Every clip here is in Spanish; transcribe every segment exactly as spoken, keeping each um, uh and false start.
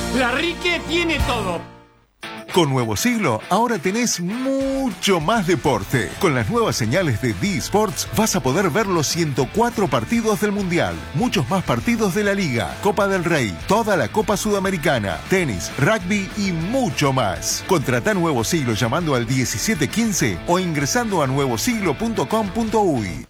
La Rique tiene todo. Con Nuevo Siglo, ahora tenés mucho más deporte. Con las nuevas señales de D Sports vas a poder ver los ciento cuatro partidos del Mundial, muchos más partidos de la Liga, Copa del Rey, toda la Copa Sudamericana, tenis, rugby y mucho más. Contratá Nuevo Siglo llamando al diecisiete quince o ingresando a nuevo siglo punto com punto uy.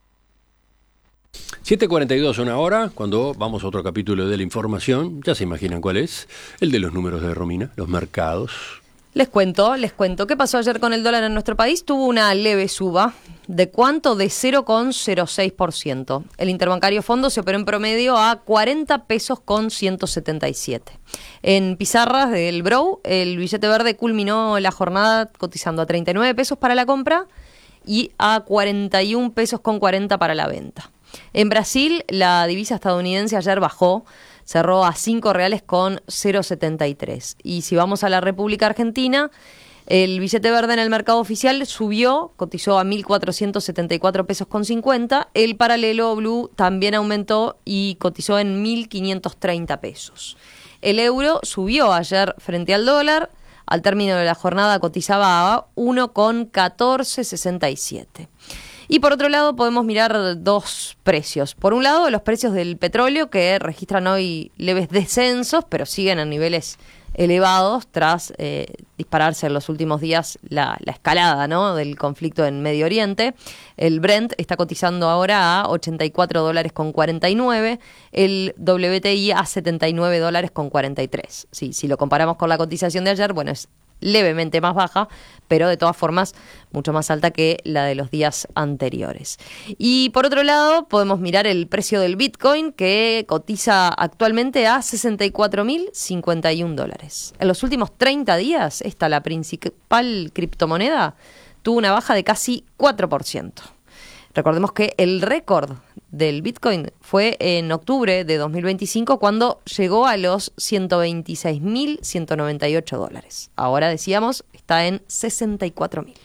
siete cuarenta y dos, una hora, cuando vamos a otro capítulo de la información. Ya se imaginan cuál es, el de los números de Romina, los mercados. Les cuento, les cuento. ¿Qué pasó ayer con el dólar en nuestro país? Tuvo una leve suba. ¿De cuánto? De cero coma cero seis por ciento. El interbancario fondo se operó en promedio a cuarenta pesos con ciento setenta y siete. En pizarras del Brou, el billete verde culminó la jornada cotizando a treinta y nueve pesos para la compra y a cuarenta y un pesos con cuarenta para la venta. En Brasil, la divisa estadounidense ayer bajó, cerró a cinco reales con cero setenta y tres. Y si vamos a la República Argentina, el billete verde en el mercado oficial subió, cotizó a mil cuatrocientos setenta y cuatro pesos con cincuenta. El paralelo blue también aumentó y cotizó en mil quinientos treinta pesos. El euro subió ayer frente al dólar. Al término de la jornada cotizaba a uno con catorce sesenta y siete. Y por otro lado podemos mirar dos precios. Por un lado, los precios del petróleo, que registran hoy leves descensos, pero siguen en niveles elevados tras eh, dispararse en los últimos días la, la escalada, ¿no?, del conflicto en Medio Oriente. El Brent está cotizando ahora a ochenta y cuatro dólares con cuarenta y nueve, el W T I a setenta y nueve dólares con cuarenta y tres. Sí, si lo comparamos con la cotización de ayer, bueno, es levemente más baja, pero de todas formas mucho más alta que la de los días anteriores. Y por otro lado podemos mirar el precio del Bitcoin, que cotiza actualmente a sesenta y cuatro mil cincuenta y un dólares. En los últimos treinta días, esta, la principal criptomoneda, tuvo una baja de casi cuatro por ciento. Recordemos que el récord del Bitcoin fue en octubre de dos mil veinticinco, cuando llegó a los ciento veintiséis mil ciento noventa y ocho dólares. Ahora, decíamos, está en sesenta y cuatro mil.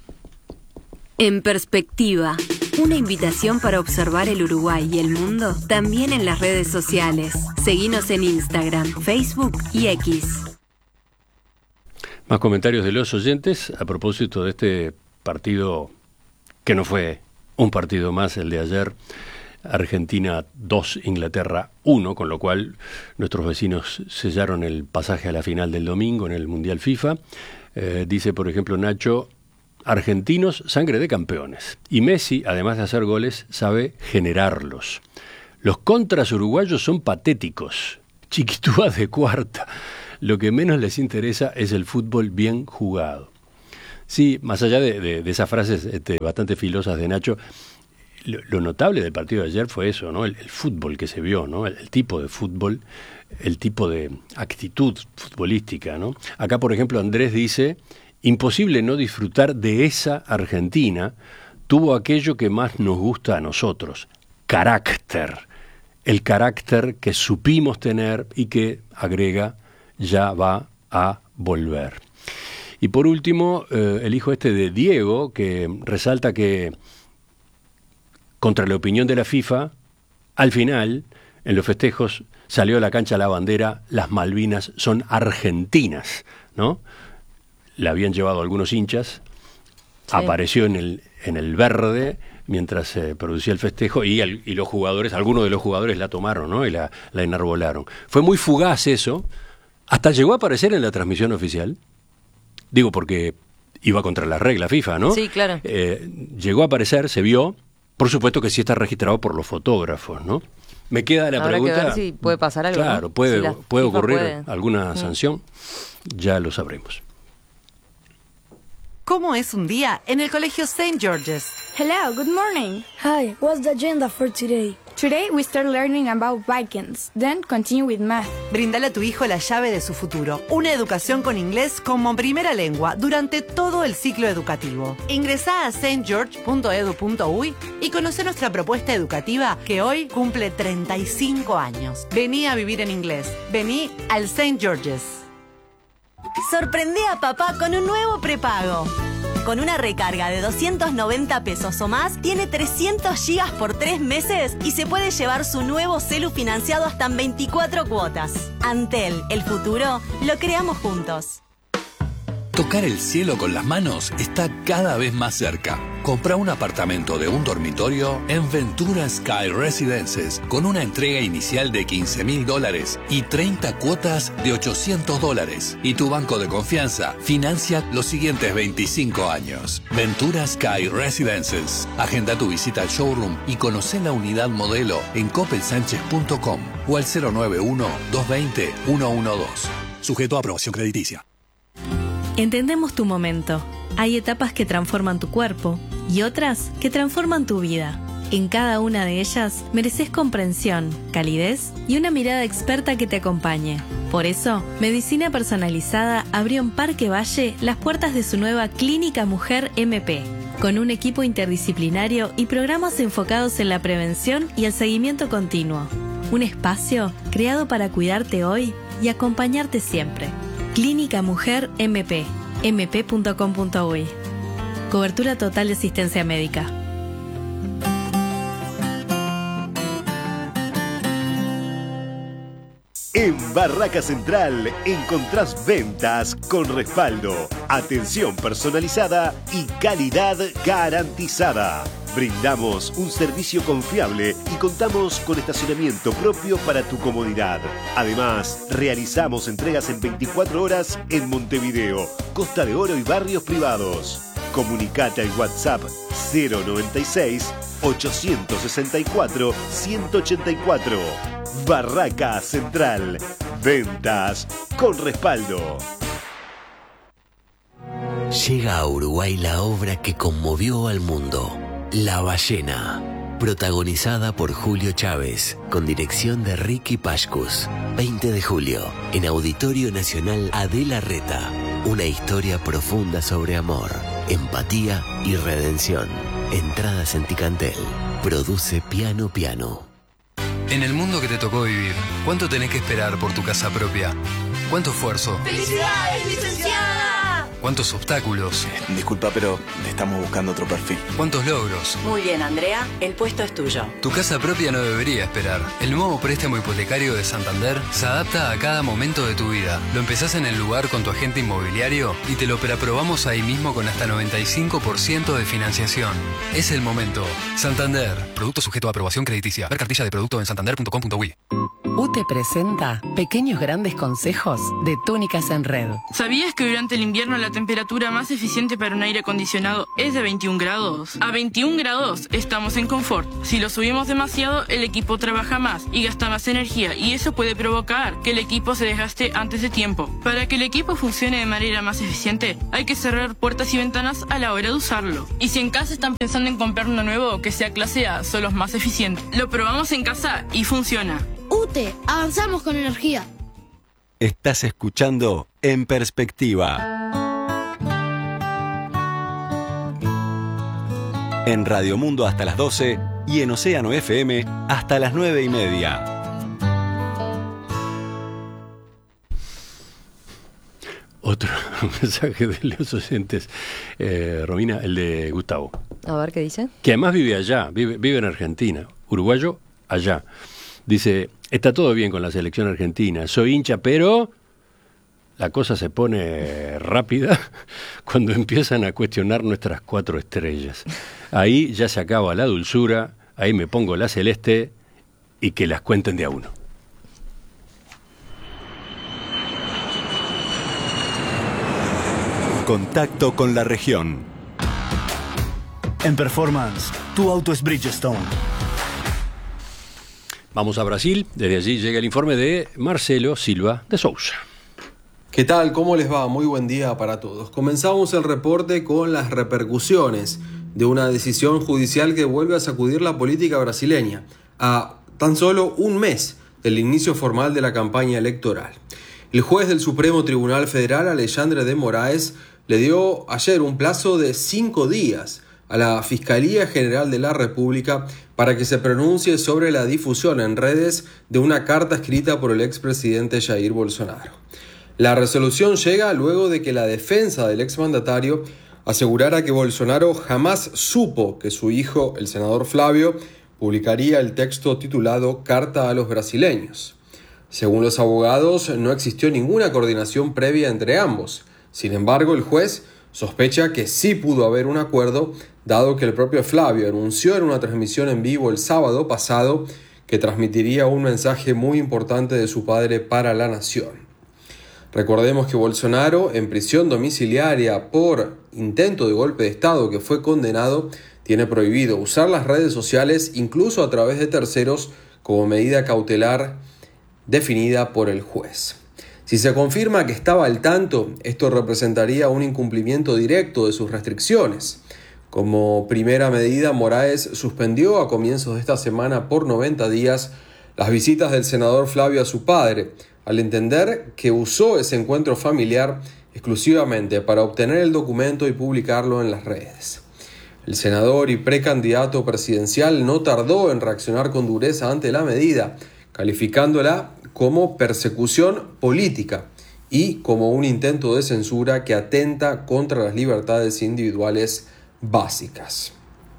En perspectiva, una invitación para observar el Uruguay y el mundo también en las redes sociales. Seguinos en Instagram, Facebook y X. Más comentarios de los oyentes a propósito de este partido que no fue un partido más, el de ayer. Argentina dos, Inglaterra uno, con lo cual nuestros vecinos sellaron el pasaje a la final del domingo en el Mundial FIFA. Eh, dice, por ejemplo, Nacho, argentinos, sangre de campeones. Y Messi, además de hacer goles, sabe generarlos. Los contras uruguayos son patéticos. Chiquitúa de cuarta. Lo que menos les interesa es el fútbol bien jugado. Sí, más allá de, de, de esas frases este, bastante filosas de Nacho, lo, lo notable del partido de ayer fue eso, ¿no? El, el fútbol que se vio, ¿no? El, el tipo de fútbol, el tipo de actitud futbolística, ¿no? Acá, por ejemplo, Andrés dice, imposible no disfrutar de esa Argentina, tuvo aquello que más nos gusta a nosotros, carácter. El carácter que supimos tener y que, agrega, ya va a volver. Y por último, eh, el hijo este de Diego, que resalta que, contra la opinión de la FIFA, al final, en los festejos, salió a la cancha la bandera, las Malvinas son argentinas, ¿no? La habían llevado algunos hinchas, sí. Apareció en el, en el verde mientras se producía el festejo y, el, y los jugadores, algunos de los jugadores la tomaron, ¿no? Y la, la enarbolaron. Fue muy fugaz eso, hasta llegó a aparecer en la transmisión oficial. Digo, porque iba contra la regla FIFA, ¿no? Sí, claro. Eh, llegó a aparecer, se vio. Por supuesto que sí está registrado por los fotógrafos, ¿no? Me queda la Habrá pregunta... que ver si puede pasar algo, Claro, ¿no? puede, Si la puede FIFA ocurrir puede. alguna Mm. sanción. Ya lo sabremos. ¿Cómo es un día en el colegio Saint George's? Hello, good morning. Hi, what's the agenda for today? Today we start learning about Vikings, then continue with math. Brindale a tu hijo la llave de su futuro. Una educación con inglés como primera lengua durante todo el ciclo educativo. Ingresá a saint george punto edu punto uy y conoce nuestra propuesta educativa que hoy cumple treinta y cinco años. Vení a vivir en inglés. Vení al Saint George's. Sorprende a papá con un nuevo prepago. con una recarga de doscientos noventa pesos o más, tiene trescientos gigas por tres meses y se puede llevar su nuevo celu financiado hasta en veinticuatro cuotas. Antel, el futuro, lo creamos juntos. Tocar el cielo con las manos está cada vez más cerca. Compra un apartamento de un dormitorio en Ventura Sky Residences con una entrega inicial de quince mil dólares y treinta cuotas de ochocientos dólares. Y tu banco de confianza financia los siguientes veinticinco años. Ventura Sky Residences. Agenda tu visita al showroom y conoce la unidad modelo en coppel sánchez punto com o al cero nueve uno, dos dos cero, uno uno dos. Sujeto a aprobación crediticia. Entendemos tu momento. Hay etapas que transforman tu cuerpo y otras que transforman tu vida. En cada una de ellas mereces comprensión, calidez y una mirada experta que te acompañe. Por eso, Medicina Personalizada abrió en Parque Valle las puertas de su nueva Clínica Mujer M P, con un equipo interdisciplinario y programas enfocados en la prevención y el seguimiento continuo. Un espacio creado para cuidarte hoy y acompañarte siempre. Clínica Mujer M P, m p punto com punto u y. Cobertura total de asistencia médica. En Barraca Central encontrás ventas con respaldo, atención personalizada y calidad garantizada. Brindamos un servicio confiable y contamos con estacionamiento propio para tu comodidad. Además, realizamos entregas en veinticuatro horas en Montevideo, Costa de Oro y barrios privados. Comunicate al WhatsApp cero noventa y seis, ochocientos sesenta y cuatro, ciento ochenta y cuatro. Barraca Central. Ventas con respaldo. Llega a Uruguay la obra que conmovió al mundo. La ballena, protagonizada por Julio Chávez, con dirección de Ricky Pashkus. veinte de julio, en Auditorio Nacional Adela Reta. Una historia profunda sobre amor, empatía y redención. Entradas en Ticantel. Produce Piano Piano. En el mundo que te tocó vivir, ¿cuánto tenés que esperar por tu casa propia? ¿Cuánto esfuerzo? ¡Felicidades, licenciada! ¿Cuántos obstáculos? Disculpa, pero estamos buscando otro perfil. ¿Cuántos logros? Muy bien, Andrea, el puesto es tuyo. Tu casa propia no debería esperar. El nuevo préstamo hipotecario de Santander se adapta a cada momento de tu vida. Lo empezás en el lugar con tu agente inmobiliario y te lo preaprobamos ahí mismo con hasta noventa y cinco por ciento de financiación. Es el momento. Santander. Producto sujeto a aprobación crediticia. Ver cartilla de producto en santander punto com punto u y. U T E presenta pequeños grandes consejos de túnicas en red. ¿Sabías que durante el invierno la temperatura más eficiente para un aire acondicionado es de veintiún grados? A veintiún grados estamos en confort. Si lo subimos demasiado, el equipo trabaja más y gasta más energía y eso puede provocar que el equipo se desgaste antes de tiempo. Para que el equipo funcione de manera más eficiente, hay que cerrar puertas y ventanas a la hora de usarlo. Y si en casa están pensando en comprar uno nuevo que sea clase A, son los más eficientes. Lo probamos en casa y funciona. U T E, avanzamos con energía. Estás escuchando En Perspectiva. En Radio Mundo hasta las doce y en Océano F M hasta las nueve y media. Otro mensaje de los oyentes, eh, Romina, el de Gustavo. A ver, ¿qué dice? Que además vive allá, vive, vive en Argentina, uruguayo allá. Dice, está todo bien con la selección argentina, soy hincha, pero la cosa se pone rápida cuando empiezan a cuestionar nuestras cuatro estrellas. Ahí ya se acaba la dulzura, ahí me pongo la celeste y que las cuenten de a uno. Contacto con la región. En Performance, tu auto es Bridgestone. Vamos a Brasil, desde allí llega el informe de Marcelo Silva de Sousa. ¿Qué tal? ¿Cómo les va? Muy buen día para todos. Comenzamos el reporte con las repercusiones de una decisión judicial que vuelve a sacudir la política brasileña, a tan solo un mes del inicio formal de la campaña electoral. El juez del Supremo Tribunal Federal, Alexandre de Moraes, le dio ayer un plazo de cinco días a la Fiscalía General de la República para que se pronuncie sobre la difusión en redes de una carta escrita por el expresidente Jair Bolsonaro. La resolución llega luego de que la defensa del exmandatario asegurara que Bolsonaro jamás supo que su hijo, el senador Flávio, publicaría el texto titulado Carta a los brasileños. Según los abogados, no existió ninguna coordinación previa entre ambos. Sin embargo, el juez sospecha que sí pudo haber un acuerdo, dado que el propio Flávio anunció en una transmisión en vivo el sábado pasado que transmitiría un mensaje muy importante de su padre para la nación. Recordemos que Bolsonaro, en prisión domiciliaria por intento de golpe de Estado que fue condenado, tiene prohibido usar las redes sociales incluso a través de terceros como medida cautelar definida por el juez. Si se confirma que estaba al tanto, esto representaría un incumplimiento directo de sus restricciones. Como primera medida, Moraes suspendió a comienzos de esta semana por noventa días las visitas del senador Flávio a su padre, al entender que usó ese encuentro familiar exclusivamente para obtener el documento y publicarlo en las redes. El senador y precandidato presidencial no tardó en reaccionar con dureza ante la medida, calificándola como persecución política y como un intento de censura que atenta contra las libertades individuales básicas.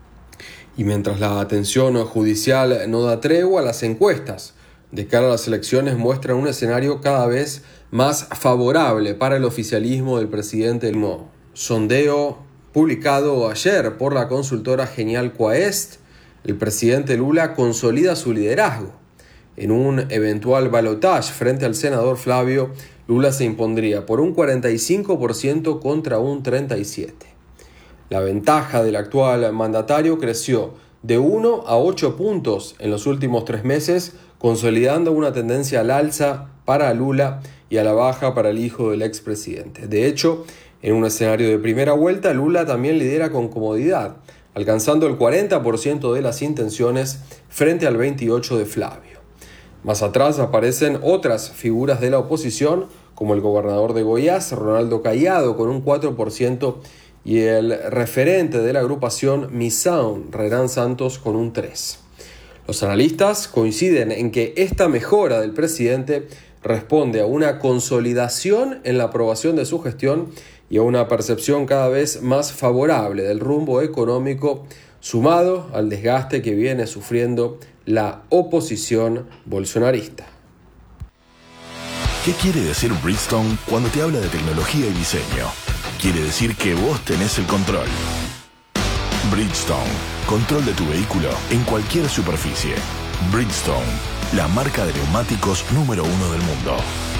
Y mientras la atención judicial no da tregua, las encuestas de cara a las elecciones muestran un escenario cada vez más favorable para el oficialismo del presidente. El sondeo publicado ayer por la consultora Genial Quaest, el presidente Lula consolida su liderazgo. En un eventual balotaje frente al senador Flávio, Lula se impondría por un cuarenta y cinco por ciento contra un treinta y siete por ciento. La ventaja del actual mandatario creció de uno a ocho puntos en los últimos tres meses, consolidando una tendencia al alza para Lula y a la baja para el hijo del expresidente. De hecho, en un escenario de primera vuelta, Lula también lidera con comodidad, alcanzando el cuarenta por ciento de las intenciones frente al veintiocho por ciento de Flávio. Más atrás aparecen otras figuras de la oposición, como el gobernador de Goiás, Ronaldo Caiado, con un cuatro por ciento, y el referente de la agrupación Missão, Renan Santos, con un tres por ciento. Los analistas coinciden en que esta mejora del presidente responde a una consolidación en la aprobación de su gestión y a una percepción cada vez más favorable del rumbo económico, sumado al desgaste que viene sufriendo la oposición bolsonarista. ¿Qué quiere decir Bridgestone cuando te habla de tecnología y diseño? Quiere decir que vos tenés el control. Bridgestone, control de tu vehículo en cualquier superficie. Bridgestone, la marca de neumáticos número uno del mundo.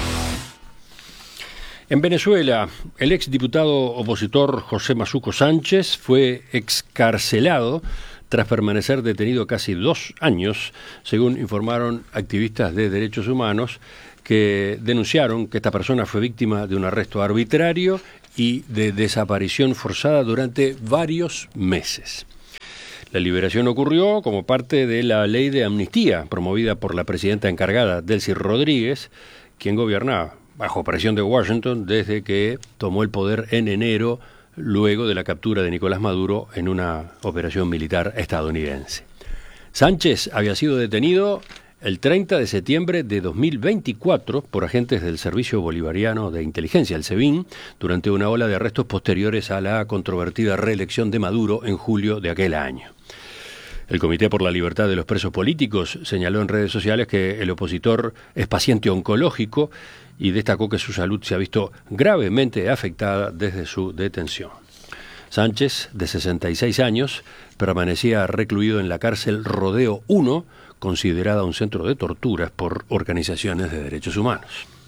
En Venezuela, el exdiputado opositor José Mazuco Sánchez fue excarcelado tras permanecer detenido casi dos años, según informaron activistas de derechos humanos que denunciaron que esta persona fue víctima de un arresto arbitrario y de desaparición forzada durante varios meses. La liberación ocurrió como parte de la ley de amnistía promovida por la presidenta encargada, Delcy Rodríguez, quien gobierna bajo presión de Washington desde que tomó el poder en enero, luego de la captura de Nicolás Maduro en una operación militar estadounidense. Sánchez había sido detenido el treinta de septiembre de dos mil veinticuatro por agentes del Servicio Bolivariano de Inteligencia, el SEBIN, durante una ola de arrestos posteriores a la controvertida reelección de Maduro en julio de aquel año. El Comité por la Libertad de los Presos Políticos señaló en redes sociales que el opositor es paciente oncológico y destacó que su salud se ha visto gravemente afectada desde su detención. Sánchez, de sesenta y seis años, permanecía recluido en la cárcel Rodeo uno, considerada un centro de torturas por organizaciones de derechos humanos.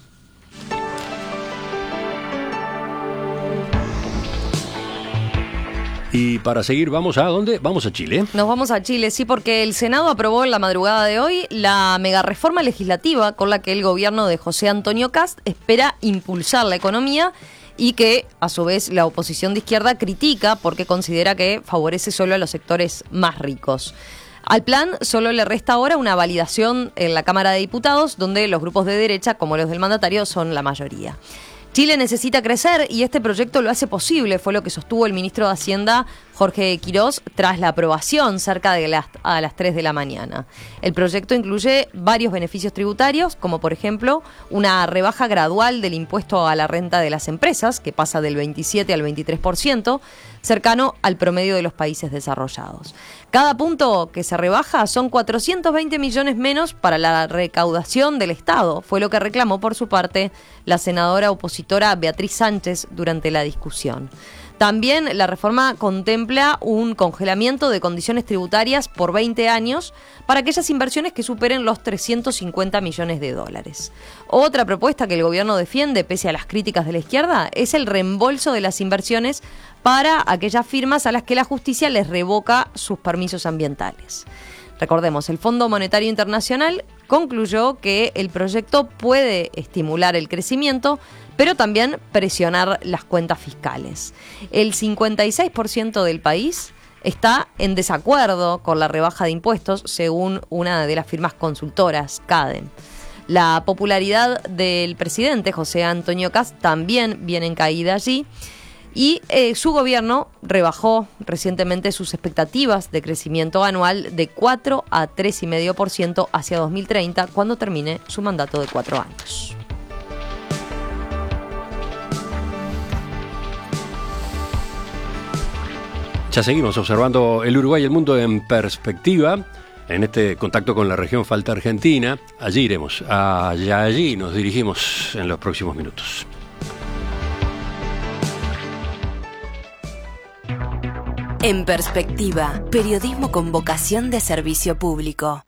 Y para seguir, ¿vamos a dónde? Vamos a Chile. Nos vamos a Chile, sí, porque el Senado aprobó en la madrugada de hoy la megareforma legislativa con la que el gobierno de José Antonio Kast espera impulsar la economía y que, a su vez, la oposición de izquierda critica porque considera que favorece solo a los sectores más ricos. Al plan solo le resta ahora una validación en la Cámara de Diputados, donde los grupos de derecha, como los del mandatario, son la mayoría. Chile necesita crecer y este proyecto lo hace posible, fue lo que sostuvo el ministro de Hacienda, Jorge Quirós, tras la aprobación cerca de las, a las tres de la mañana. El proyecto incluye varios beneficios tributarios, como por ejemplo una rebaja gradual del impuesto a la renta de las empresas, que pasa del veintisiete al veintitrés por ciento, cercano al promedio de los países desarrollados. Cada punto que se rebaja son cuatrocientos veinte millones menos para la recaudación del Estado, fue lo que reclamó por su parte la senadora opositora Beatriz Sánchez durante la discusión. También la reforma contempla un congelamiento de condiciones tributarias por veinte años para aquellas inversiones que superen los trescientos cincuenta millones de dólares. Otra propuesta que el gobierno defiende, pese a las críticas de la izquierda, es el reembolso de las inversiones para aquellas firmas a las que la justicia les revoca sus permisos ambientales. Recordemos, el Fondo Monetario Internacional concluyó que el proyecto puede estimular el crecimiento, pero también presionar las cuentas fiscales. El cincuenta y seis por ciento del país está en desacuerdo con la rebaja de impuestos, según una de las firmas consultoras, CADEM. La popularidad del presidente, José Antonio Kast, también viene en caída allí. Y eh, su gobierno rebajó recientemente sus expectativas de crecimiento anual de cuatro a tres coma cinco por ciento hacia dos mil treinta, cuando termine su mandato de cuatro años. Ya seguimos observando el Uruguay y el mundo en perspectiva. En este contacto con la región Falta Argentina, allí iremos, allá allí nos dirigimos en los próximos minutos. En perspectiva, periodismo con vocación de servicio público.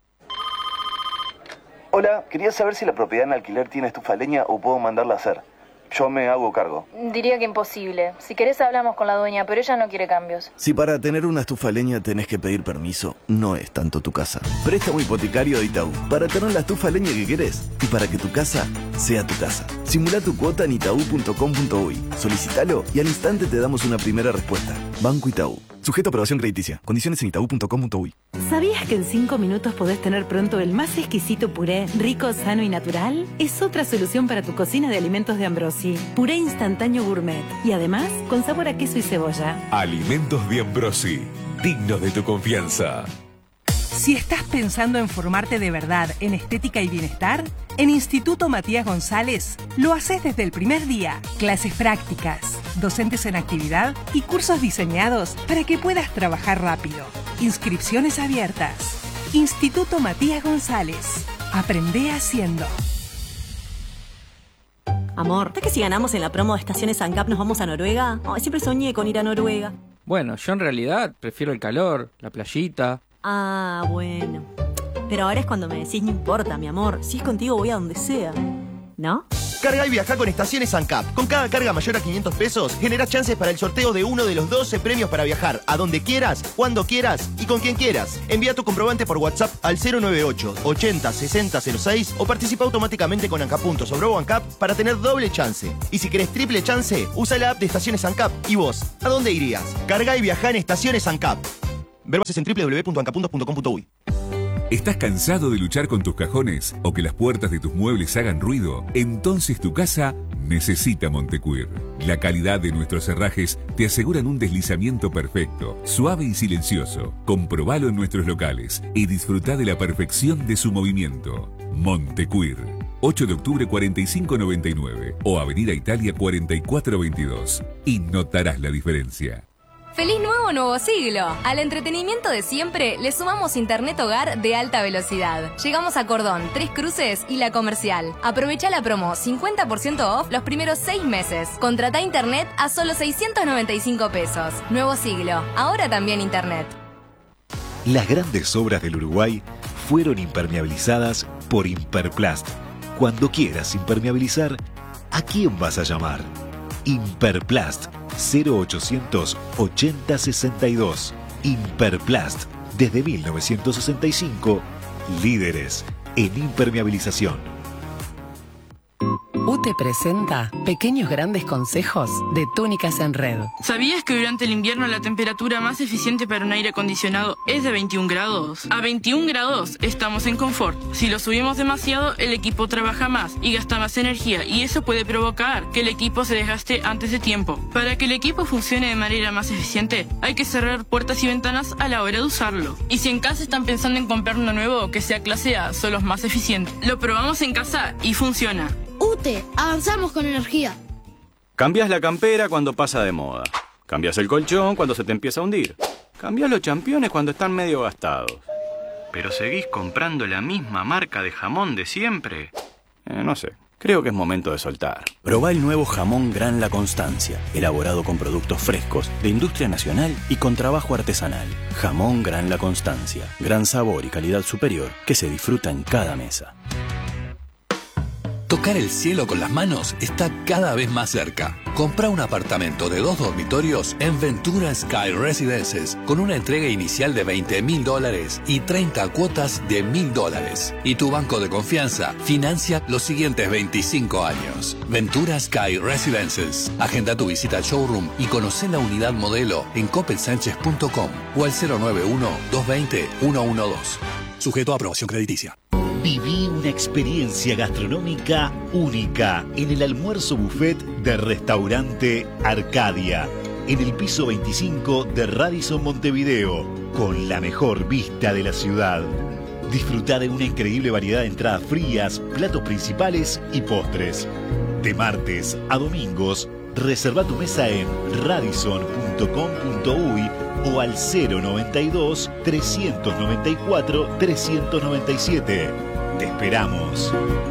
Hola, quería saber si la propiedad en alquiler tiene estufa de leña o puedo mandarla a hacer. Yo me hago cargo. Diría que imposible. Si querés hablamos con la dueña, pero ella no quiere cambios. Si para tener una estufa de leña tenés que pedir permiso, no es tanto tu casa. Préstamo hipotecario de Itaú, para tener la estufa de leña que querés y para que tu casa sea tu casa. Simula tu cuota en itaú punto com punto uy. Solicítalo y al instante te damos una primera respuesta. Banco Itaú. Sujeto a aprobación crediticia. Condiciones en itaú punto com punto uy. ¿Sabías que en cinco minutos podés tener pronto el más exquisito puré, rico, sano y natural? Es otra solución para tu cocina de alimentos de Ambrosi. Puré instantáneo gourmet. Y además, con sabor a queso y cebolla. Alimentos de Ambrosi. Dignos de tu confianza. Si estás pensando en formarte de verdad en estética y bienestar, en Instituto Matías González lo haces desde el primer día. Clases prácticas, docentes en actividad y cursos diseñados para que puedas trabajar rápido. Inscripciones abiertas. Instituto Matías González. Aprende haciendo. Amor, ¿sabes que si ganamos en la promo de Estaciones ANCAP nos vamos a Noruega? Oh, siempre soñé con ir a Noruega. Bueno, yo en realidad prefiero el calor, la playita. Ah, bueno. Pero ahora es cuando me decís no importa, mi amor. Si es contigo voy a donde sea. ¿No? Carga y viaja con Estaciones ANCAP. Con cada carga mayor a quinientos pesos, generás chances para el sorteo de uno de los doce premios para viajar a donde quieras, cuando quieras y con quien quieras. Envía tu comprobante por WhatsApp al cero noventa y ocho, ochenta, sesenta cero seis o participa automáticamente con ANCAP puntos o Brobo ANCAP para tener doble chance. Y si querés triple chance, usa la app de Estaciones ANCAP. ¿Y vos? ¿A dónde irías? Carga y viaja en Estaciones ANCAP. Ver bases en doble u doble u doble u punto ancapuntos punto com punto uy. ¿Estás cansado de luchar con tus cajones o que las puertas de tus muebles hagan ruido? Entonces tu casa necesita Montecuir. La calidad de nuestros cerrajes te aseguran un deslizamiento perfecto, suave y silencioso. Comprobalo en nuestros locales y disfruta de la perfección de su movimiento. Montecuir. ocho de octubre cuarenta y cinco noventa y nueve o Avenida Italia cuarenta y cuatro veintidós. Y notarás la diferencia. ¡Feliz nuevo nuevo siglo! Al entretenimiento de siempre le sumamos internet hogar de alta velocidad. Llegamos a Cordón, Tres Cruces y La Comercial. Aprovecha la promo cincuenta por ciento off los primeros seis meses. Contrata internet a solo seiscientos noventa y cinco pesos. Nuevo siglo, ahora también internet. Las grandes obras del Uruguay fueron impermeabilizadas por Imperplast. Cuando quieras impermeabilizar, ¿a quién vas a llamar? Imperplast. cero ochocientos ochenta sesenta y dos. Imperplast. Desde mil novecientos sesenta y cinco, líderes en impermeabilización. U T E presenta Pequeños Grandes Consejos de Túnicas en Red. ¿Sabías que durante el invierno la temperatura más eficiente para un aire acondicionado es de veintiún grados? A veintiún grados estamos en confort. Si lo subimos demasiado, el equipo trabaja más y gasta más energía, y eso puede provocar que el equipo se desgaste antes de tiempo. Para que el equipo funcione de manera más eficiente, hay que cerrar puertas y ventanas a la hora de usarlo. Y si en casa están pensando en comprar uno nuevo que sea clase A, son los más eficientes. Lo probamos en casa y funciona. U T E, avanzamos con energía. Cambias la campera cuando pasa de moda. Cambias el colchón cuando se te empieza a hundir. Cambias los championes cuando están medio gastados. ¿Pero seguís comprando la misma marca de jamón de siempre? Eh, no sé, creo que es momento de soltar. Probá el nuevo jamón Gran La Constancia, elaborado con productos frescos, de industria nacional y con trabajo artesanal. Jamón Gran La Constancia, gran sabor y calidad superior que se disfruta en cada mesa. Tocar el cielo con las manos está cada vez más cerca. Compra un apartamento de dos dormitorios en Ventura Sky Residences con una entrega inicial de veinte mil dólares y treinta cuotas de mil dólares. Y tu banco de confianza financia los siguientes veinticinco años. Ventura Sky Residences. Agenda tu visita al showroom y conoce la unidad modelo en coppel sánchez punto com o al cero nueve uno, dos dos cero, uno uno dos. Sujeto a aprobación crediticia. Viví una experiencia gastronómica única en el almuerzo buffet de Restaurante Arcadia, en el piso veinticinco de Radisson Montevideo, con la mejor vista de la ciudad. Disfruta de una increíble variedad de entradas frías, platos principales y postres. De martes a domingos, reserva tu mesa en radisson punto com punto uy o al cero noventa y dos, trescientos noventa y cuatro, trescientos noventa y siete. Te esperamos.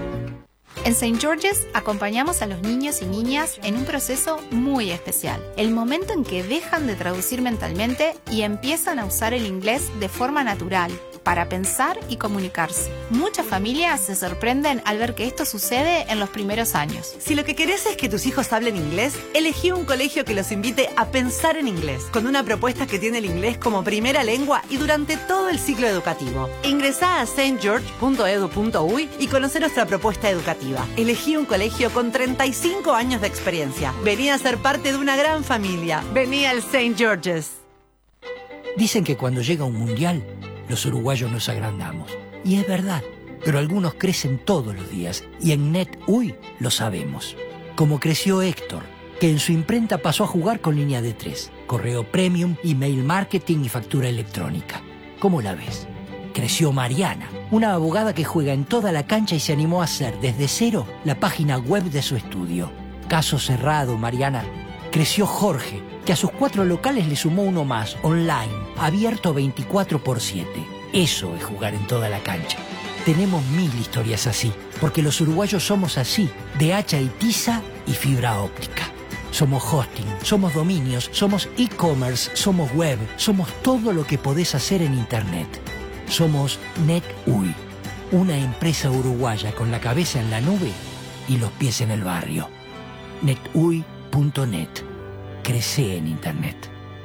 En Saint George's acompañamos a los niños y niñas en un proceso muy especial. El momento en que dejan de traducir mentalmente y empiezan a usar el inglés de forma natural, para pensar y comunicarse. Muchas familias se sorprenden al ver que esto sucede en los primeros años. Si lo que querés es que tus hijos hablen inglés, elegí un colegio que los invite a pensar en inglés, con una propuesta que tiene el inglés como primera lengua y durante todo el ciclo educativo. Ingresá a s t george punto e d u punto u y y conoce nuestra propuesta educativa. Elegí un colegio con treinta y cinco años de experiencia. Vení a ser parte de una gran familia. Vení al Saint George's. Dicen que cuando llega un mundial, los uruguayos nos agrandamos. Y es verdad, pero algunos crecen todos los días y en NetUI lo sabemos. Como creció Héctor, que en su imprenta pasó a jugar con línea de tres, correo premium, email marketing y factura electrónica. ¿Cómo la ves? Creció Mariana, una abogada que juega en toda la cancha y se animó a hacer desde cero la página web de su estudio. Caso cerrado, Mariana. Creció Jorge, que a sus cuatro locales le sumó uno más, online, abierto veinticuatro por siete. Eso es jugar en toda la cancha. Tenemos mil historias así, porque los uruguayos somos así, de hacha y tiza y fibra óptica. Somos hosting, somos dominios, somos e-commerce, somos web, somos todo lo que podés hacer en Internet. Somos NetUI, una empresa uruguaya con la cabeza en la nube y los pies en el barrio. netui punto net. Crece en Internet.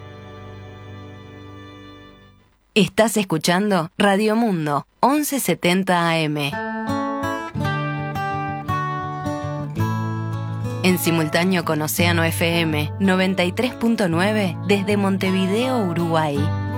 Estás escuchando Radio Mundo, once setenta A M. En simultáneo con Océano F M noventa y tres punto nueve desde Montevideo, Uruguay.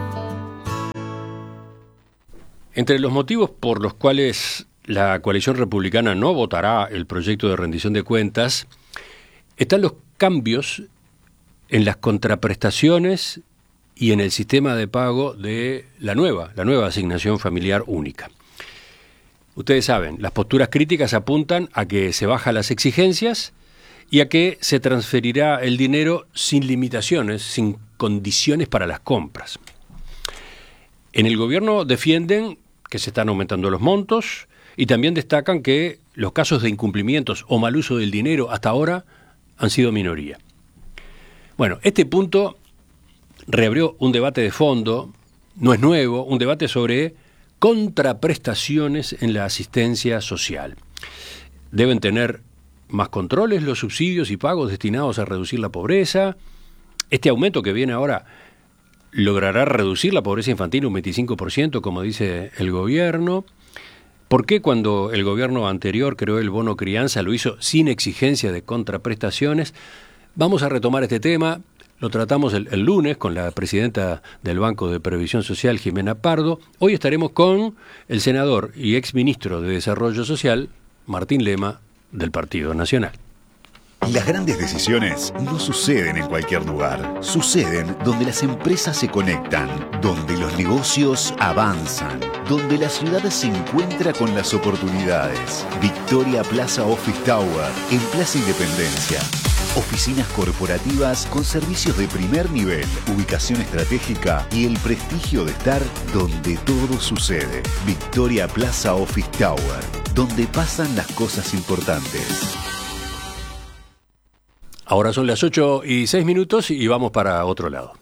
Entre los motivos por los cuales la coalición republicana no votará el proyecto de rendición de cuentas están los cambios en las contraprestaciones y en el sistema de pago de la nueva, la nueva asignación familiar única. Ustedes saben, las posturas críticas apuntan a que se bajan las exigencias y a que se transferirá el dinero sin limitaciones, sin condiciones para las compras. En el gobierno defienden que se están aumentando los montos y también destacan que los casos de incumplimientos o mal uso del dinero hasta ahora han sido minoría. Bueno, este punto reabrió un debate de fondo, no es nuevo, un debate sobre contraprestaciones en la asistencia social. Deben tener más controles los subsidios y pagos destinados a reducir la pobreza. Este aumento que viene ahora logrará reducir la pobreza infantil un veinticinco por ciento, como dice el gobierno. ¿Por qué cuando el gobierno anterior creó el bono crianza lo hizo sin exigencia de contraprestaciones? Vamos a retomar este tema. Lo tratamos el, el lunes con la presidenta del Banco de Previsión Social, Jimena Pardo. Hoy estaremos con el senador y exministro de Desarrollo Social, Martín Lema, del Partido Nacional. Las grandes decisiones no suceden en cualquier lugar. Suceden donde las empresas se conectan, donde los negocios avanzan, donde la ciudad se encuentra con las oportunidades. Victoria Plaza Office Tower, en Plaza Independencia. Oficinas corporativas con servicios de primer nivel, ubicación estratégica y el prestigio de estar donde todo sucede. Victoria Plaza Office Tower, donde pasan las cosas importantes. Ahora son las ocho y seis minutos y vamos para otro lado.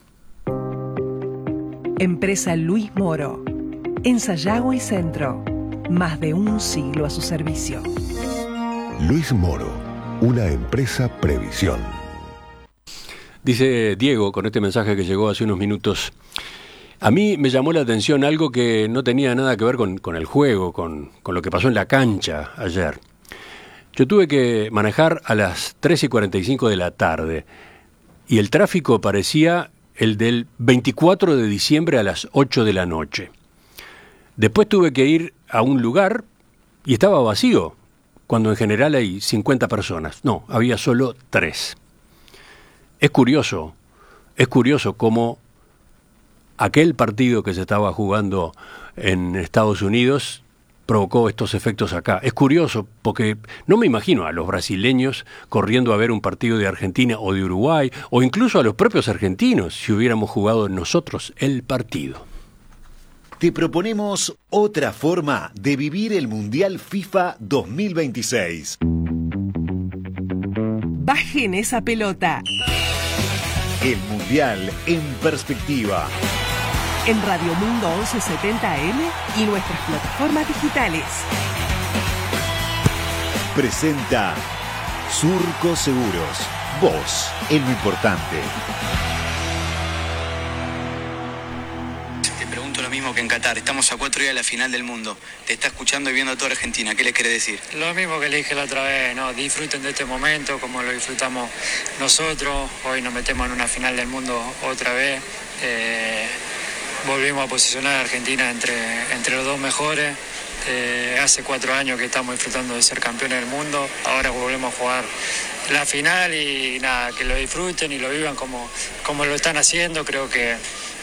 Empresa Luis Moro. En Sayago y Centro. Más de un siglo a su servicio. Luis Moro, una empresa Previsión. Dice Diego, con este mensaje que llegó hace unos minutos, a mí me llamó la atención algo que no tenía nada que ver con, con el juego, con, con lo que pasó en la cancha ayer. Yo tuve que manejar a las tres y cuarenta y cinco de la tarde y el tráfico parecía el del veinticuatro de diciembre a las ocho de la noche. Después tuve que ir a un lugar y estaba vacío, cuando en general hay cincuenta personas. No, había solo tres. Es curioso, es curioso cómo aquel partido que se estaba jugando en Estados Unidos provocó estos efectos acá. Es curioso porque no me imagino a los brasileños corriendo a ver un partido de Argentina o de Uruguay, o incluso a los propios argentinos si hubiéramos jugado nosotros el partido. Te proponemos otra forma de vivir el Mundial FIFA dos mil veintiséis. Bajen esa pelota. El Mundial en perspectiva. En Radio Mundo once setenta A M y nuestras plataformas digitales. Presenta Surco Seguros. Vos, en lo importante. Te pregunto lo mismo que en Qatar. Estamos a cuatro días de la final del mundo. Te está escuchando y viendo toda Argentina. ¿Qué les querés decir? Lo mismo que le dije la otra vez, ¿no? Disfruten de este momento como lo disfrutamos nosotros. Hoy nos metemos en una final del mundo otra vez. Eh... Volvimos a posicionar a Argentina entre, entre los dos mejores. Eh, hace cuatro años que estamos disfrutando de ser campeones del mundo. Ahora volvemos a jugar la final y nada, que lo disfruten y lo vivan como, como lo están haciendo. Creo que,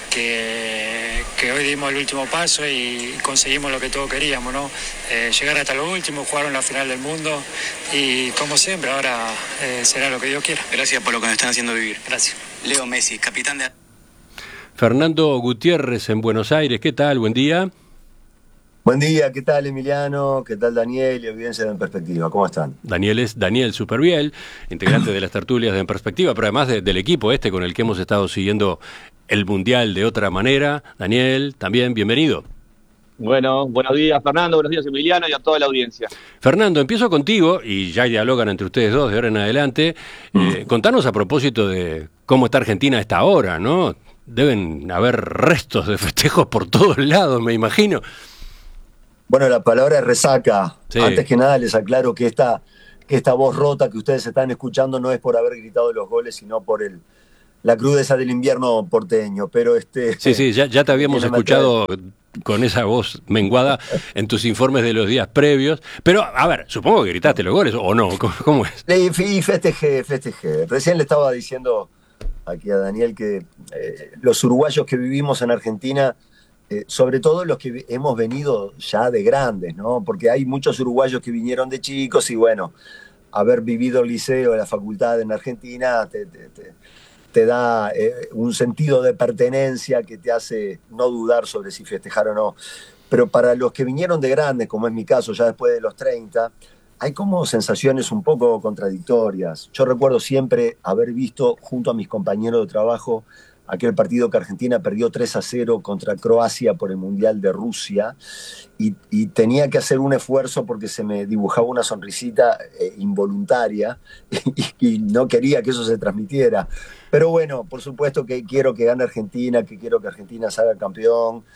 que, que hoy dimos el último paso y conseguimos lo que todos queríamos, ¿no? Eh, llegar hasta lo último, jugar en la final del mundo y como siempre, ahora eh, será lo que Dios quiera. Gracias por lo que nos están haciendo vivir. Gracias. Leo Messi, capitán de... Fernando Gutiérrez en Buenos Aires, ¿qué tal? Buen día. Buen día, ¿qué tal Emiliano? ¿Qué tal Daniel y audiencia de En Perspectiva? ¿Cómo están? Daniel es Daniel Superviel, integrante de las tertulias de En Perspectiva, pero además de, del equipo este con el que hemos estado siguiendo el Mundial de otra manera. Daniel, también bienvenido. Bueno, buenos días Fernando, buenos días Emiliano y a toda la audiencia. Fernando, empiezo contigo y ya dialogan entre ustedes dos de ahora en adelante. Eh, contanos a propósito de cómo está Argentina a esta hora, ¿no? Deben haber restos de festejos por todos lados, me imagino. Bueno, la palabra es resaca. Sí. Antes que nada les aclaro que esta, que esta voz rota que ustedes están escuchando no es por haber gritado los goles, sino por el la crudeza del invierno porteño. Pero este Sí, sí, ya, ya te habíamos escuchado con esa voz menguada en tus informes de los días previos. Pero, a ver, supongo que gritaste los goles, ¿o no? ¿Cómo, cómo es? Y festejé, festejé. Recién le estaba diciendo aquí a Daniel que eh, los uruguayos que vivimos en Argentina, eh, sobre todo los que hemos venido ya de grandes, ¿no? Porque hay muchos uruguayos que vinieron de chicos y bueno, haber vivido el liceo, la facultad en Argentina te, te, te, te da eh, un sentido de pertenencia que te hace no dudar sobre si festejar o no. Pero para los que vinieron de grandes, como es mi caso, ya después de los treinta, hay como sensaciones un poco contradictorias. Yo recuerdo siempre haber visto junto a mis compañeros de trabajo aquel partido que Argentina perdió tres a cero contra Croacia por el Mundial de Rusia y, y tenía que hacer un esfuerzo porque se me dibujaba una sonrisita eh, involuntaria y, y no quería que eso se transmitiera. Pero bueno, por supuesto que quiero que gane Argentina, que quiero que Argentina salga campeón.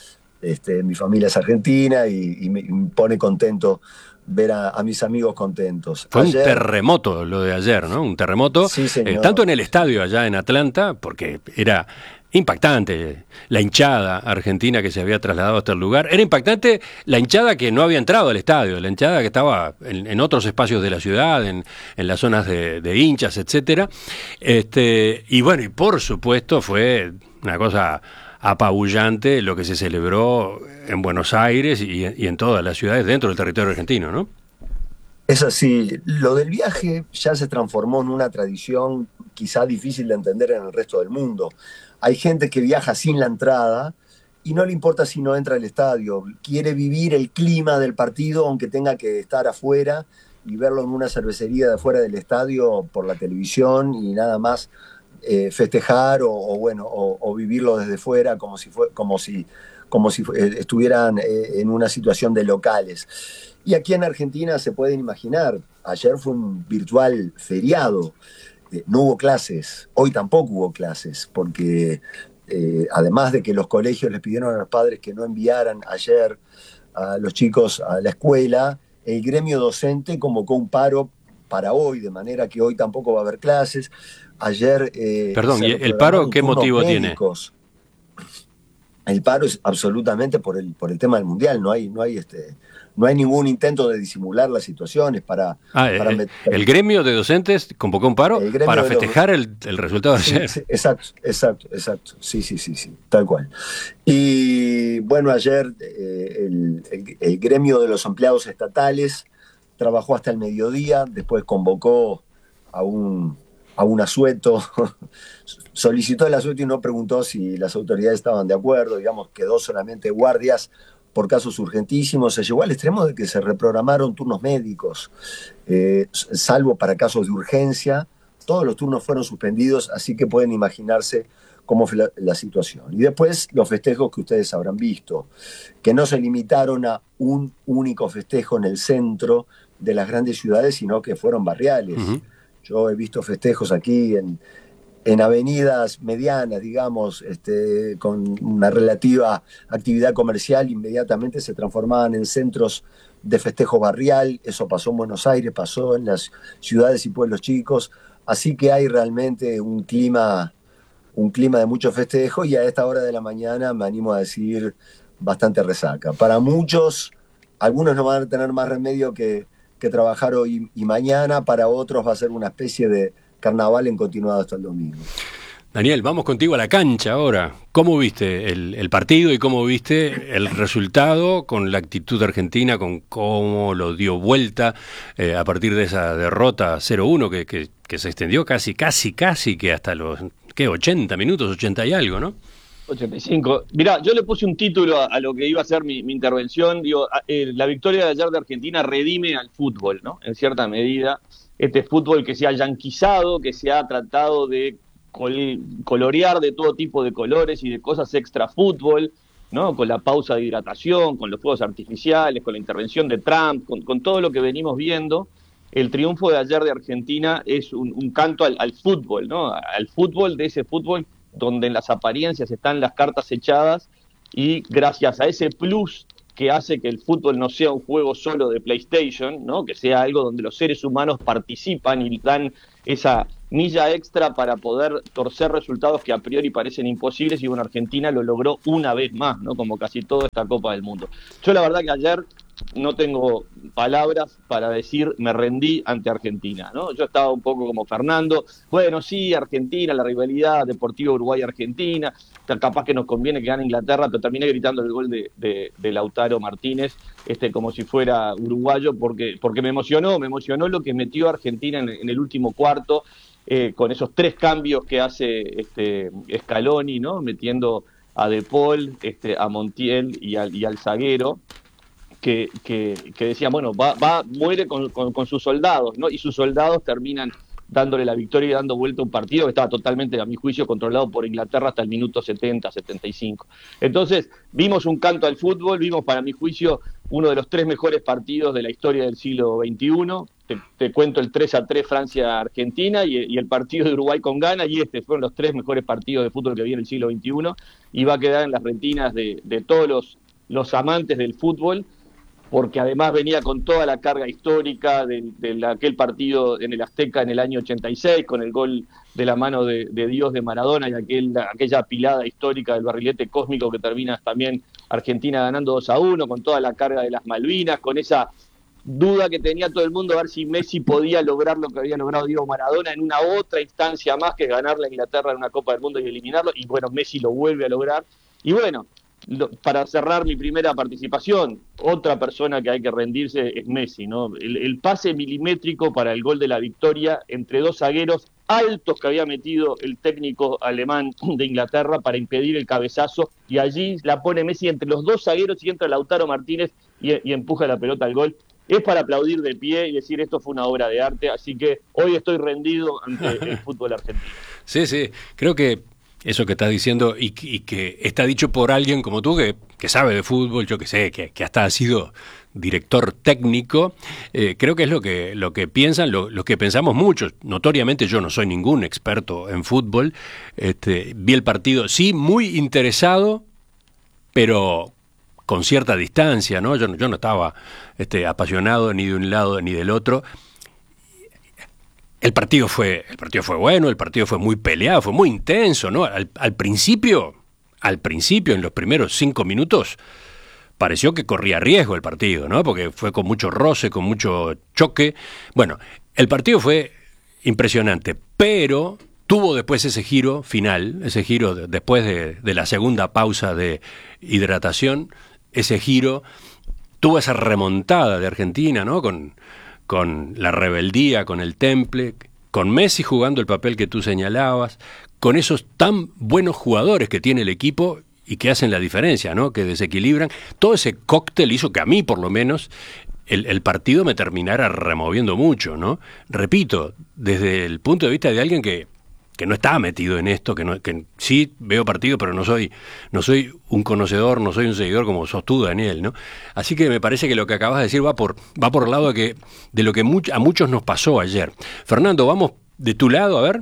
este, mi familia es argentina y, y me, me pone contento ver a, a mis amigos contentos. Fue ayer, un terremoto lo de ayer, ¿no? Un terremoto, sí, eh, tanto en el estadio allá en Atlanta, porque era impactante la hinchada argentina que se había trasladado hasta el lugar. Era impactante la hinchada que no había entrado al estadio, la hinchada que estaba en, en otros espacios de la ciudad, en, en las zonas de, de hinchas, etcétera. Este, y bueno, y por supuesto fue una cosa apabullante lo que se celebró en Buenos Aires y, y en todas las ciudades dentro del territorio argentino, ¿no? Es así. Lo del viaje ya se transformó en una tradición quizá difícil de entender en el resto del mundo. Hay gente que viaja sin la entrada y no le importa si no entra al estadio. Quiere vivir el clima del partido aunque tenga que estar afuera y verlo en una cervecería de afuera del estadio por la televisión y nada más eh, festejar o, o bueno o, o vivirlo desde fuera como si fue, como si como si eh, estuvieran eh, en una situación de locales. Y aquí en Argentina se pueden imaginar, ayer fue un virtual feriado. Eh, no hubo clases, hoy tampoco hubo clases, porque eh, además de que los colegios les pidieron a los padres que no enviaran ayer a los chicos a la escuela, el gremio docente convocó un paro para hoy, de manera que hoy tampoco va a haber clases. Ayer... Eh, Perdón, ¿y el paro qué motivo médicos. tiene? El paro es absolutamente por el, por el tema del Mundial, no hay, no hay este... No hay ningún intento de disimular las situaciones para... Ah, para el, meter... el gremio de docentes convocó un paro para festejar los... el, el resultado de sí, ayer. Sí, exacto, exacto, exacto. Sí, sí, sí, sí, tal cual. Y bueno, ayer eh, el, el, el gremio de los empleados estatales trabajó hasta el mediodía, después convocó a un, a un asueto, solicitó el asueto y no preguntó si las autoridades estaban de acuerdo, digamos, quedó solamente guardias por casos urgentísimos. Se llegó al extremo de que se reprogramaron turnos médicos, eh, salvo para casos de urgencia. Todos los turnos fueron suspendidos, así que pueden imaginarse cómo fue la, la situación. Y después los festejos que ustedes habrán visto, que no se limitaron a un único festejo en el centro de las grandes ciudades, sino que fueron barriales. Uh-huh. Yo he visto festejos aquí en... en avenidas medianas, digamos, este, con una relativa actividad comercial, inmediatamente se transformaban en centros de festejo barrial. Eso pasó en Buenos Aires, pasó en las ciudades y pueblos chicos, así que hay realmente un clima, un clima de mucho festejo y a esta hora de la mañana me animo a decir bastante resaca. Para muchos, algunos no van a tener más remedio que, que trabajar hoy y mañana, para otros va a ser una especie de carnaval en continuado hasta el domingo. Daniel, vamos contigo a la cancha ahora. ¿Cómo viste el, el partido y cómo viste el resultado con la actitud argentina, con cómo lo dio vuelta eh, a partir de esa derrota cero uno que, que, que se extendió casi, casi, casi que hasta los, ¿qué? ochenta minutos, ochenta y algo, ¿no? ochenta y cinco. Mirá, yo le puse un título a, a lo que iba a ser mi, mi intervención. Digo, eh, la victoria de ayer de Argentina redime al fútbol, ¿no? En cierta medida. Este fútbol que se ha yanquizado, que se ha tratado de col- colorear de todo tipo de colores y de cosas extra fútbol, ¿no? Con la pausa de hidratación, con los fuegos artificiales, con la intervención de Trump, con, con todo lo que venimos viendo. El triunfo de ayer de Argentina es un, un canto al, al fútbol, ¿no? Al fútbol, de ese fútbol donde en las apariencias están las cartas echadas, y gracias a ese plus que hace que el fútbol no sea un juego solo de PlayStation, ¿no? Que sea algo donde los seres humanos participan y dan esa milla extra para poder torcer resultados que a priori parecen imposibles, y bueno, Argentina lo logró una vez más, ¿no? Como casi toda esta Copa del Mundo. Yo la verdad que ayer no tengo palabras para decir me rendí ante Argentina, ¿no? Yo estaba un poco como Fernando, bueno, sí, Argentina, la rivalidad Deportivo Uruguay-Argentina, capaz que nos conviene que gane Inglaterra, pero terminé gritando el gol de, de, de Lautaro Martínez, este, como si fuera uruguayo, porque, porque me emocionó, me emocionó lo que metió Argentina en, en el último cuarto, eh, con esos tres cambios que hace este, Scaloni, ¿no? Metiendo a De Paul, este, a Montiel y al, y al zaguero, que, que, que decían, bueno, va, va muere con, con, con sus soldados, ¿no? Y sus soldados terminan dándole la victoria y dando vuelta a un partido que estaba totalmente, a mi juicio, controlado por Inglaterra hasta el minuto setenta, setenta y cinco. Entonces, vimos un canto al fútbol, vimos, para mi juicio, uno de los tres mejores partidos de la historia del siglo veintiuno. Te, te cuento el tres a tres Francia-Argentina y, y el partido de Uruguay con Ghana, y este fueron los tres mejores partidos de fútbol que vi en el siglo veintiuno, y va a quedar en las retinas de, de todos los los amantes del fútbol, porque además venía con toda la carga histórica de, de aquel partido en el Azteca en el año ochenta y seis, con el gol de la mano de, de Dios de Maradona y aquel, aquella pilada histórica del barrilete cósmico que termina también Argentina ganando dos a uno, con toda la carga de las Malvinas, con esa duda que tenía todo el mundo a ver si Messi podía lograr lo que había logrado Diego Maradona en una otra instancia más, que ganarle a Inglaterra en una Copa del Mundo y eliminarlo, y bueno, Messi lo vuelve a lograr. Y bueno, lo, para cerrar mi primera participación, otra persona que hay que rendirse es Messi, ¿no? El, el pase milimétrico para el gol de la victoria entre dos zagueros altos que había metido el técnico alemán de Inglaterra para impedir el cabezazo, y allí la pone Messi entre los dos zagueros y entra Lautaro Martínez y, y empuja la pelota al gol. Es para aplaudir de pie y decir esto fue una obra de arte, así que hoy estoy rendido ante el fútbol argentino. Sí, sí, creo que eso que estás diciendo y, y que está dicho por alguien como tú que, que sabe de fútbol, yo que sé, que, que hasta ha sido director técnico, eh, creo que es lo que, lo que piensan, lo, lo que pensamos muchos. Notoriamente yo no soy ningún experto en fútbol, este, vi el partido, sí, muy interesado, pero con cierta distancia, ¿no? Yo, yo no estaba este, apasionado ni de un lado ni del otro. El partido fue, el partido fue bueno, el partido fue muy peleado, fue muy intenso, ¿no? Al, al principio, al principio, en los primeros cinco minutos, pareció que corría riesgo el partido, ¿no? Porque fue con mucho roce, con mucho choque. Bueno, el partido fue impresionante, pero tuvo después ese giro final, ese giro de, después de, de la segunda pausa de hidratación, ese giro, tuvo esa remontada de Argentina, ¿no? Con, con la rebeldía, con el temple, con Messi jugando el papel que tú señalabas, con esos tan buenos jugadores que tiene el equipo y que hacen la diferencia, ¿no? Que desequilibran. Todo ese cóctel hizo que a mí, por lo menos, el, el partido me terminara removiendo mucho, ¿no? Repito, desde el punto de vista de alguien que que no está metido en esto, que, no, que sí veo partidos, pero no soy no soy un conocedor, no soy un seguidor como sos tú, Daniel, ¿no? Así que me parece que lo que acabas de decir va por va por el lado de que de lo que much, a muchos nos pasó ayer. Fernando, vamos de tu lado, a ver.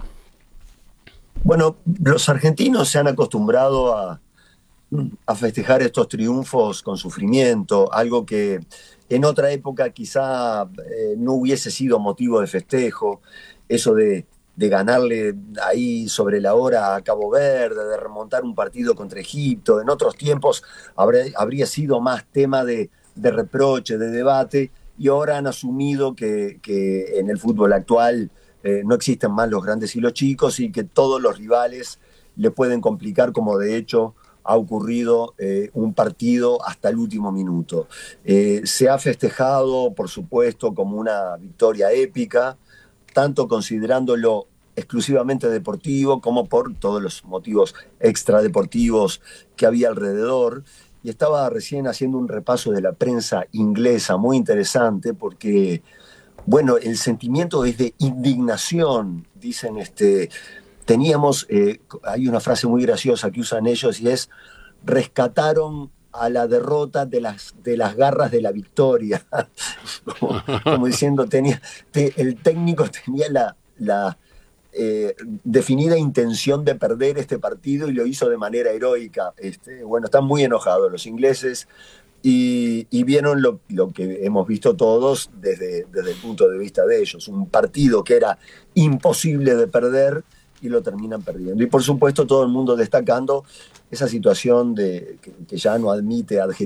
Bueno, los argentinos se han acostumbrado a, a festejar estos triunfos con sufrimiento, algo que en otra época quizá eh, no hubiese sido motivo de festejo, eso de de ganarle ahí sobre la hora a Cabo Verde, de remontar un partido contra Egipto. En otros tiempos habría, habría sido más tema de, de reproche, de debate, y ahora han asumido que, que en el fútbol actual eh, no existen más los grandes y los chicos y que todos los rivales le pueden complicar, como de hecho ha ocurrido eh, un partido hasta el último minuto. Eh, se ha festejado, por supuesto, como una victoria épica, tanto considerándolo exclusivamente deportivo como por todos los motivos extradeportivos que había alrededor. Y estaba recién haciendo un repaso de la prensa inglesa muy interesante porque, bueno, el sentimiento es de indignación. Dicen, este, teníamos, eh, hay una frase muy graciosa que usan ellos y es, rescataron a la derrota de las, de las garras de la victoria. como, como diciendo, tenía, te, el técnico tenía la, la eh, definida intención de perder este partido y lo hizo de manera heroica. Este, bueno, están muy enojados los ingleses y, y vieron lo, lo que hemos visto todos desde, desde el punto de vista de ellos. Un partido que era imposible de perder y lo terminan perdiendo. Y por supuesto todo el mundo destacando esa situación de que, que ya no admite adjetivos